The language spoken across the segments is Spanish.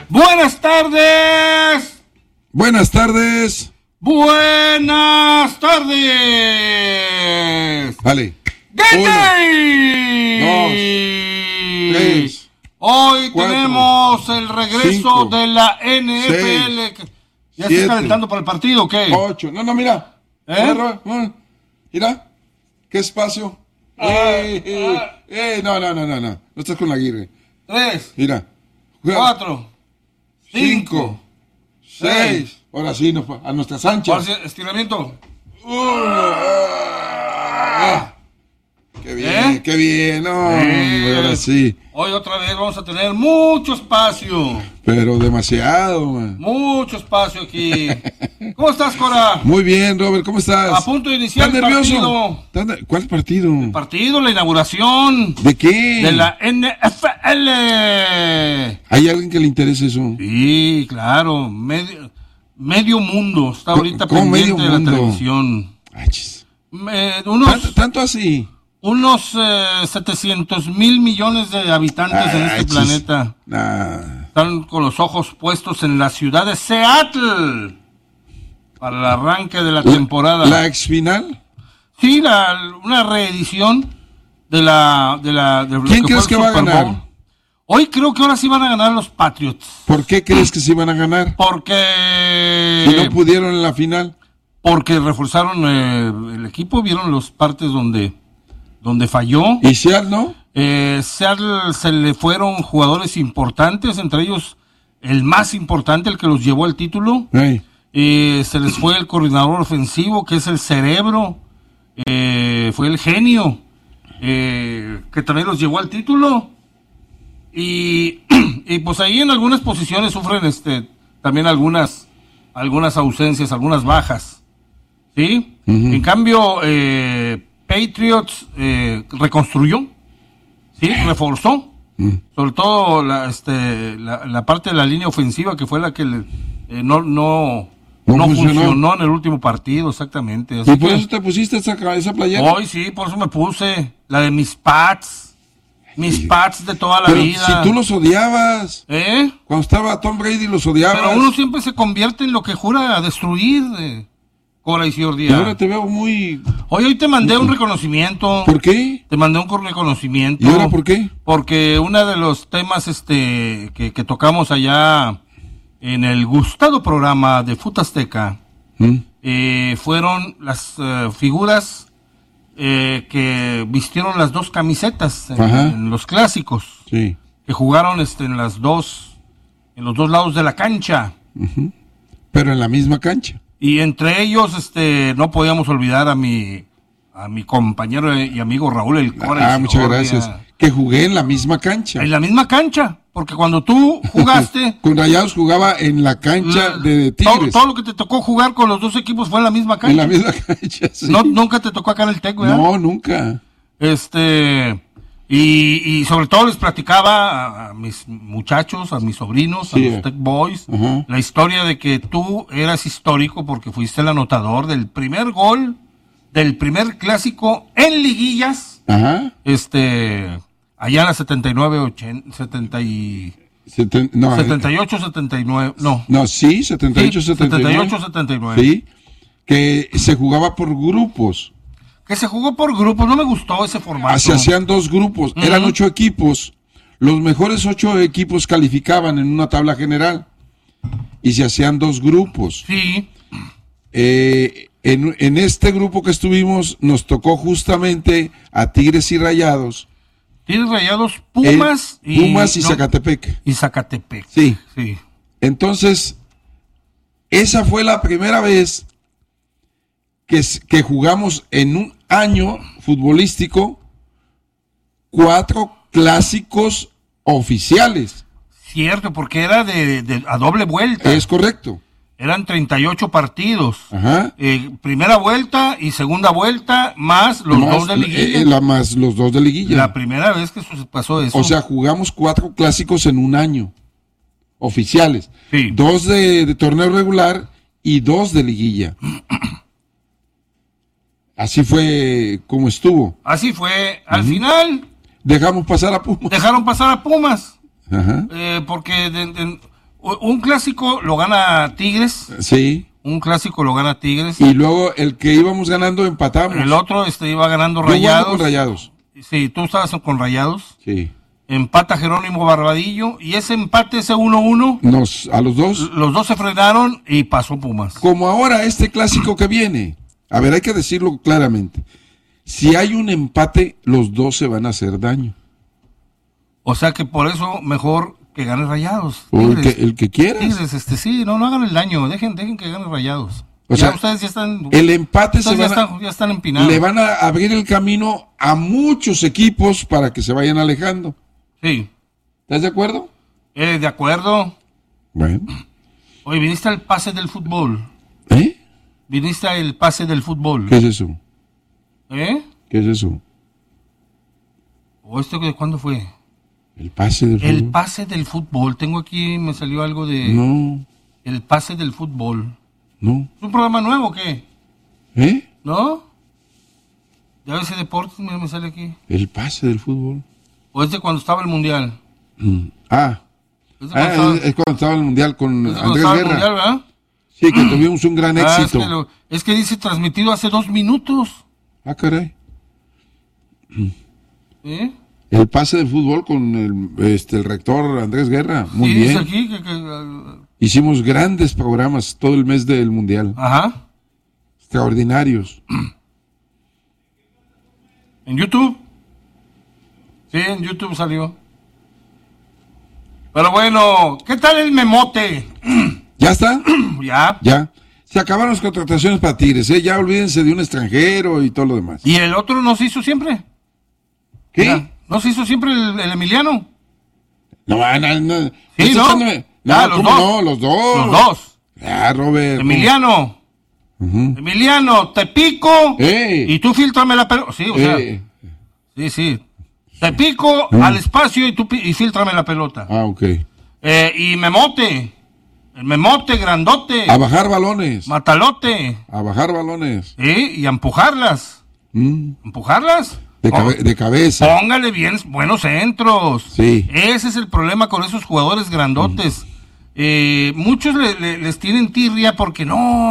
Buenas tardes. Buenas tardes. Buenas tardes. Vale. ¡Gete! 2, 3. Hoy 4, tenemos el regreso 5, de la NFL. 6, ¿Ya se está calentando para el partido o qué? 8. No, mira. Mira. Qué espacio. No. No estás con la Aguirre. 3. Mira. 4. 5. 6. Ahora sí, a nuestras anchas. Estiramiento. Qué bien, qué bien. Ahora sí. Hoy otra vez vamos a tener mucho espacio. Pero demasiado, man. Mucho espacio aquí. ¿Cómo estás, Cora? Muy bien, Robert, ¿cómo estás? A punto de iniciar el nervioso? partido. ¿Cuál partido? El partido, la inauguración. ¿De qué? De la NFL. ¿Hay alguien que le interese eso? Sí, claro. Medio mundo está ahorita ¿Cómo pendiente medio de la mundo? televisión. Achis. ¿Tanto así? Unos 700,000 millones de habitantes en este planeta. Están con los ojos puestos en la ciudad de Seattle para el arranque de la temporada. ¿La ex final? Sí, una reedición de ¿Quién crees que va a ganar? Hoy creo que ahora sí van a ganar los Patriots. ¿Por qué crees que sí van a ganar? Porque... ¿Y no pudieron en la final? Porque reforzaron el equipo, vieron los partes donde falló. ¿Y Seattle no? Seattle se le fueron jugadores importantes, entre ellos el más importante, el que los llevó al título. Hey. Se les fue el coordinador ofensivo, que es el cerebro. Fue el genio, que también los llevó al título. Y pues ahí en algunas posiciones sufren también algunas ausencias, algunas bajas. ¿Sí? Uh-huh. En cambio, Patriots reconstruyó, ¿sí? Reforzó, sobre todo la parte de la línea ofensiva, que fue la que no funcionó en el último partido, exactamente. Así ¿Y por eso te pusiste esa playera? Hoy sí, por eso me puse la de mis Pats de toda la vida. Si tú los odiabas, cuando estaba Tom Brady los odiabas. Pero uno siempre se convierte en lo que jura destruir, Cora y señor Díaz. Ahora te veo muy... Hoy te mandé un reconocimiento. ¿Por qué? Te mandé un reconocimiento. ¿Y ahora por qué? Porque uno de los temas que tocamos allá en el gustado programa de Fut Azteca fueron las figuras que vistieron las dos camisetas en los clásicos. Sí. Que jugaron en los dos lados de la cancha. Uh-huh. Pero en la misma cancha. Y entre ellos, no podíamos olvidar a mi compañero y amigo Raúl El Cora. Muchas gracias. Que jugué en la misma cancha. En la misma cancha, porque cuando tú jugaste... Con Rayados jugaba en la cancha de Tigres. Todo lo que te tocó jugar con los dos equipos fue en la misma cancha. En la misma cancha, sí. Nunca te tocó acá en el TEC, ¿verdad? No, nunca. Y sobre todo les platicaba a mis muchachos, a mis sobrinos, a los Tech Boys, la historia de que tú eras histórico porque fuiste el anotador del primer gol, del primer clásico en liguillas, allá en la 78, 79, no. No, sí, 78, 79. Sí, que se jugaba por grupos. Que se jugó por grupos, no me gustó ese formato. Se hacían 2 grupos, eran 8 equipos. Los mejores 8 equipos calificaban en una tabla general. Y se hacían 2 grupos. Sí. En este grupo que estuvimos, nos tocó justamente a Tigres y Rayados. Tigres, Rayados, Pumas y Zacatepec. Y Zacatepec. Sí. Entonces, esa fue la primera vez que jugamos en un año futbolístico 4 clásicos oficiales. Cierto, porque era a doble vuelta. Es correcto. Eran 38 partidos. Ajá. Primera vuelta y segunda vuelta, más los 2 de liguilla. Más los 2 de liguilla. La primera vez que pasó eso. O sea, jugamos 4 clásicos en un año. Oficiales. Sí. 2 de torneo regular y 2 de liguilla. Así fue como estuvo. Así fue. Al final... Dejaron pasar a Pumas. Dejaron pasar a Pumas. Ajá. Porque Un clásico lo gana Tigres. Sí. Un clásico lo gana Tigres. Y luego el que íbamos ganando empatamos. El otro iba ganando Yo jugando Rayados. con Rayados. Sí, tú estabas con Rayados. Sí. Empata Jerónimo Barbadillo. Y ese empate, ese 1-1, A los dos. los dos se frenaron y pasó Pumas. Como ahora este clásico que viene. A ver, hay que decirlo claramente. Si hay un empate, los dos se van a hacer daño. O sea que por eso mejor que gane Rayados. O el que quieras. Tigres, sí, no hagan el daño. Dejen que gane Rayados. O sea, ustedes ya están. El empate ya están empinados. le van a abrir el camino a muchos equipos para que se vayan alejando. Sí. ¿Estás de acuerdo? De acuerdo. Bueno. Oye, viniste al pase del fútbol. ¿Eh? Viniste al pase del fútbol. ¿Qué es eso? ¿Eh? ¿Qué es eso? ¿O esto de cuándo fue? El pase del fútbol. El pase del fútbol. Tengo aquí, me salió algo de... No, El pase del fútbol. no. ¿Es un programa nuevo o qué? ¿Eh? ¿No? Ya ves deportes, mira, me sale aquí. El pase del fútbol. ¿O es de cuando estaba el Mundial? Ah. Es de cuando estaba- Es cuando estaba en el Mundial con es de cuando Andrés estaba el Guerra. Mundial, ¿verdad? Sí, que tuvimos un gran éxito. Es que dice transmitido hace 2 minutos. Ah, caray. ¿Eh? El pase del fútbol con el rector Andrés Guerra. Muy Sí, bien. dice aquí Hicimos grandes programas todo el mes del Mundial. Ajá. Extraordinarios. ¿En YouTube? Sí, en YouTube salió. Pero bueno, ¿qué tal el memote? ¿Ya está? Ya. Ya. Se acabaron las contrataciones para Tigres, ¿eh? Ya olvídense de un extranjero y todo lo demás. ¿Y el otro no se hizo siempre? ¿Qué? Mira, ¿no se hizo siempre el Emiliano? No, no. Sí, ¿no? No, Los ¿cómo dos. no? Los dos. Los dos. Ah, Robert. Emiliano. Ujú. Emiliano, te pico. ¡Ey! Y tú fíltrame la pelota. Sí, o sea. Sí. Te pico al espacio y fíltrame la pelota. Ah, ok. Y Memote. El Memote grandote. A bajar balones. Matalote. A bajar balones. Sí, y a empujarlas. Mm, ¿Empujarlas? de cabeza. Póngale bien buenos centros. Sí. Ese es el problema con esos jugadores grandotes. Muchos les tienen tirria porque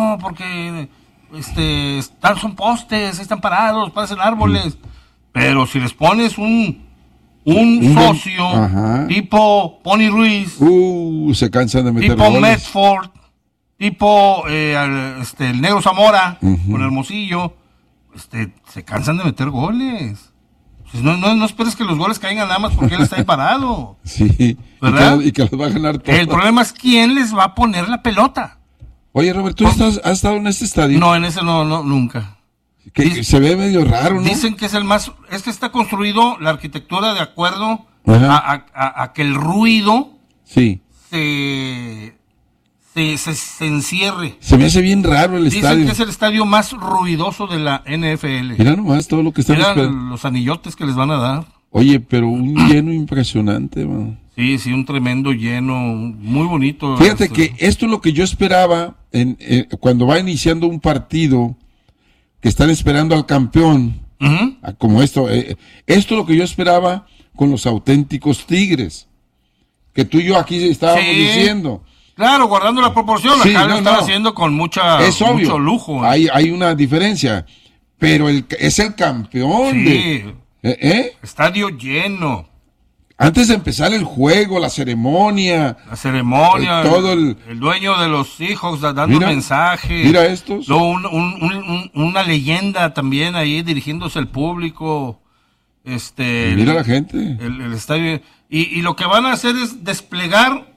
son postes, están parados, parecen árboles. Pero si les pones un socio Ajá. tipo Pony Ruiz, Se cansan de meter tipo goles. Medford, tipo el Negro Zamora con Hermosillo, se cansan de meter goles. Pues no esperes que los goles caigan nada más porque él está ahí parado. Sí. ¿Verdad? Y que los va a ganar todo. El problema es quién les va a poner la pelota. Oye, Robert, ¿tú has estado en este estadio? No, en ese no, nunca. Que se ve medio raro, ¿no? Dicen que es es que está construido la arquitectura de acuerdo a que el ruido Sí. se encierre. Se me hace bien raro el Dicen estadio. que es el estadio más ruidoso de la NFL. Mira nomás todo lo que están Mira esperando. los anillotes que les van a dar. Oye, pero un lleno impresionante, man. Sí, un tremendo lleno, muy bonito. Fíjate que esto es lo que yo esperaba cuando va iniciando un partido que están esperando al campeón, Ujú. como esto. Esto es lo que yo esperaba con los auténticos Tigres, que tú y yo aquí estábamos Sí. diciendo. Claro, guardando la proporción, Sí, acá lo no, están no. haciendo con Es mucho obvio, lujo. hay una diferencia, pero es el campeón. Sí, ¿Eh? estadio lleno. Antes de empezar el juego, la ceremonia, La ceremonia, todo el dueño de los hijos dando Mira, mensajes. mira estos. Luego una leyenda también ahí dirigiéndose al público. Mira la gente. El estadio. Y lo que van a hacer es desplegar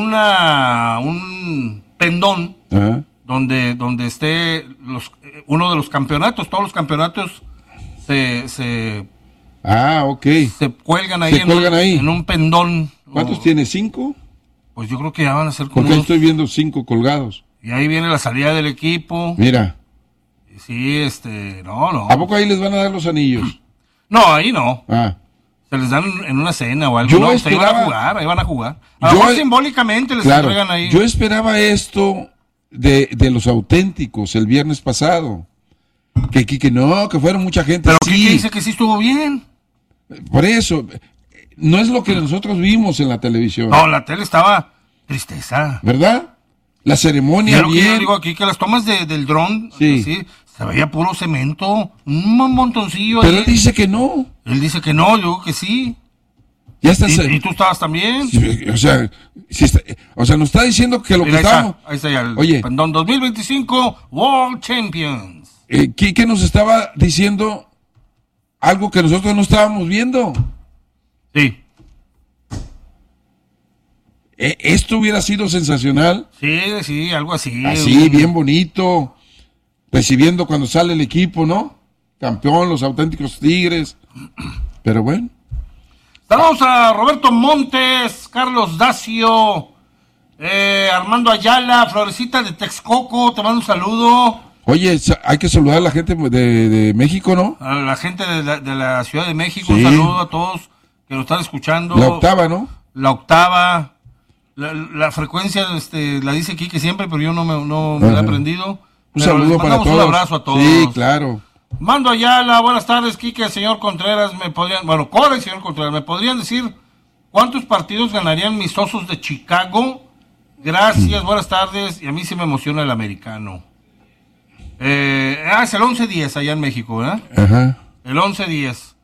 un pendón Ajá. donde esté uno de los campeonatos. Todos los campeonatos se Ok. cuelgan ahí, en un pendón. ¿Cuántos tiene? ¿5? Pues yo creo que ya van a ser como Porque ahí estoy viendo 5 colgados. Y ahí viene la salida del equipo. Mira. Sí, no. ¿A poco ahí les van a dar los anillos? No, ahí no. Ah. Se les dan en una cena o algo. Yo No, ahí esperaba- van a jugar. A lo mejor simbólicamente les Claro. entregan ahí. Yo esperaba esto de los auténticos el viernes pasado. Que no, que fueron mucha gente. Pero sí. ¿qué dice que sí estuvo bien? Por eso, no es lo que nosotros vimos en la televisión. No, la tele estaba Tristeza. ¿Verdad? La ceremonia, Lo que yo bien. digo aquí, que las tomas del dron, Sí. sí, se veía puro cemento, un montoncillo. Pero ahí. él dice que no. Él dice que no, yo digo que sí. Ya está. ¿Y tú estabas también? O sea, nos está diciendo que lo Mira, que estábamos. ahí está ya el Oye. pendón 2025 World Champions. Quique nos estaba diciendo algo que nosotros no estábamos viendo. Sí, Esto hubiera sido sensacional. sí, algo así. Así, bien bonito. Recibiendo cuando sale el equipo, ¿no? Campeón, los auténticos Tigres. Pero bueno. Saludos a Roberto Montes, Carlos Dacio, Armando Ayala, Florecita de Texcoco, te mando un saludo. Oye, hay que saludar a la gente de México, ¿no? A la gente de la Ciudad de México, Sí. un saludo a todos que nos están escuchando. La octava, ¿no? La octava. La frecuencia la dice Quique siempre, pero yo no me la he aprendido. Un Pero saludo les para mandamos todos. un abrazo a todos. Sí, claro. Mando Ayala, buenas tardes, Quique, señor Contreras, Cora y señor Contreras, ¿me podrían decir cuántos partidos ganarían mis Osos de Chicago? Gracias, buenas tardes, y a mí sí me emociona el americano. Es el 11-10 allá en México, ¿verdad? Ajá. El 11-10.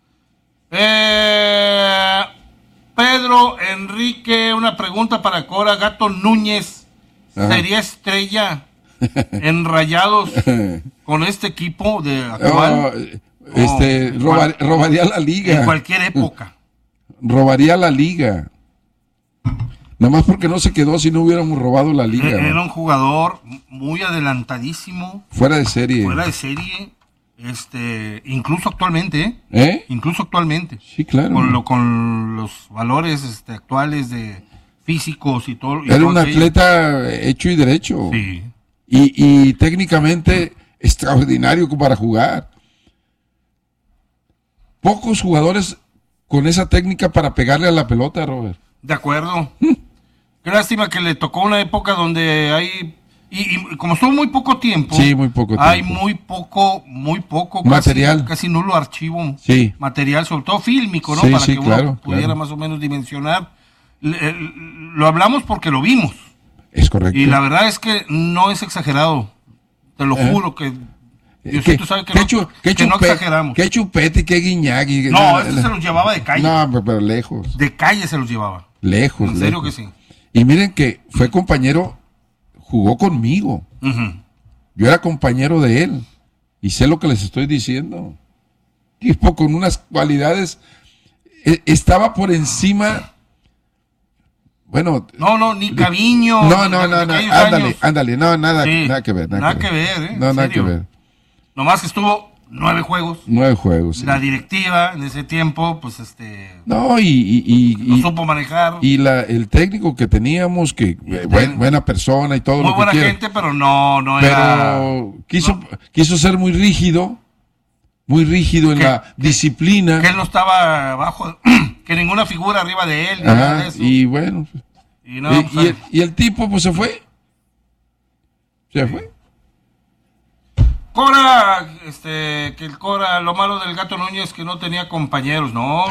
Pedro Enrique, una pregunta para Cora. Gato Núñez, Ajá. ¿sería estrella en Rayados con este equipo de actual? Robaría la liga. En cualquier época. Robaría la liga. Nada más porque no se quedó si no hubiéramos robado la liga. Era un jugador muy adelantadísimo, Fuera de serie. fuera de serie, incluso actualmente, ¿Eh? incluso actualmente, Sí, claro. con los valores actuales de físicos y todo. Era un atleta hecho y derecho. Sí. Y técnicamente extraordinario para jugar. Pocos jugadores con esa técnica para pegarle a la pelota, Robert. De acuerdo. Qué lástima que le tocó una época donde hay... Y como estuvo muy poco tiempo... Sí, muy poco hay tiempo. muy poco... Material. Casi nulo archivo. Sí. Material, sobre todo fílmico, ¿no? Sí, Para sí, que uno claro, pudiera claro. más o menos dimensionar. Lo hablamos porque lo vimos. Es correcto. Y la verdad es que no es exagerado. Te lo juro que... Diosito sabe que no exageramos. Qué Chupete, qué Guiñac. No, este se los llevaba de calle. No, pero lejos. De calle se los llevaba. Lejos. En serio lejos. que sí. Y miren que fue compañero, jugó conmigo. Ujú. Yo era compañero de él. Y sé lo que les estoy diciendo. Tipo con unas cualidades. Estaba por encima. Bueno. No, ni Caviño. No, de aquellos años. ándale. No, nada, Sí, nada que ver. nada que ver, ¿eh? No, En nada serio. que ver. Nomás que estuvo 9 juegos. 9 juegos. Sí. La directiva en ese tiempo, pues No, lo y supo manejar. el técnico que teníamos, que buena persona y todo Muy lo que buena quiera. gente, pero no era. Pero quiso ser muy rígido en Que- la disciplina. Que él no estaba abajo, que ninguna figura arriba de él, ni nada de Ajá, eso. y bueno. Y no, pues, y el tipo pues se fue. Se fue. Cora, que el Cora, lo malo del Gato Núñez que no tenía compañeros, ¿no?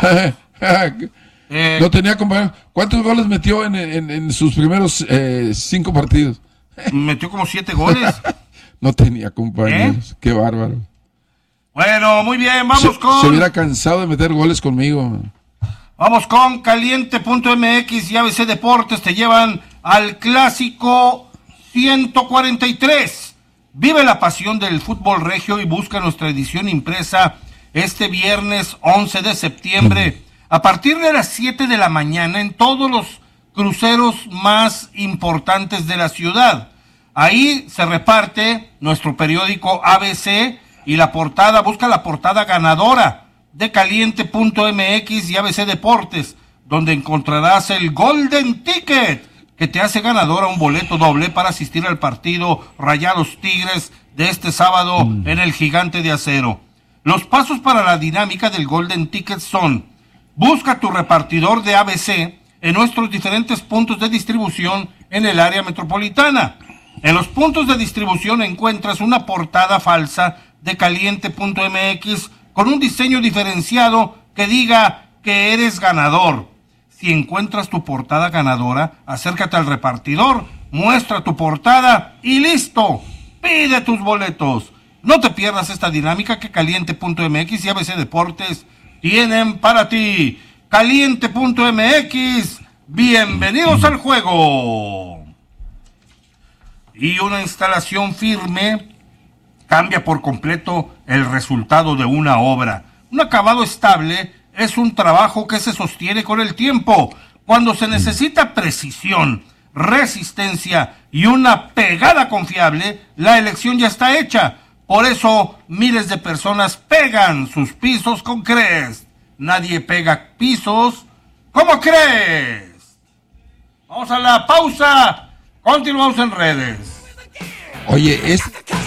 No tenía compañeros. ¿Cuántos goles metió en sus primeros 5 partidos? Metió como 7 goles. No tenía compañeros. Qué bárbaro. Bueno, muy bien, vamos Se hubiera cansado de meter goles conmigo. Vamos con caliente.mx y ABC Deportes te llevan al clásico 143. Vive la pasión del fútbol regio y busca nuestra edición impresa este viernes 11 de septiembre a partir de las 7 de la mañana en todos los cruceros más importantes de la ciudad. Ahí se reparte nuestro periódico ABC y la portada, busca la portada ganadora de caliente.mx y ABC Deportes, donde encontrarás el Golden Ticket, que te hace ganador a un boleto doble para asistir al partido Rayados Tigres de este sábado en el Gigante de Acero. Los pasos para la dinámica del Golden Ticket son: busca tu repartidor de ABC en nuestros diferentes puntos de distribución en el área metropolitana. En los puntos de distribución encuentras una portada falsa de caliente.mx con un diseño diferenciado que diga que eres ganador. Si encuentras tu portada ganadora, acércate al repartidor, muestra tu portada y listo. Pide tus boletos. No te pierdas esta dinámica que Caliente.mx y ABC Deportes tienen para ti. Caliente.mx, bienvenidos al juego. Y una instalación firme cambia por completo el resultado de una obra. Un acabado estable es un trabajo que se sostiene con el tiempo. Cuando se necesita precisión, resistencia y una pegada confiable, la elección ya está hecha. Por eso miles de personas pegan sus pisos con Crest. Nadie pega pisos como Crest. Vamos a la pausa. Continuamos en redes. Oye,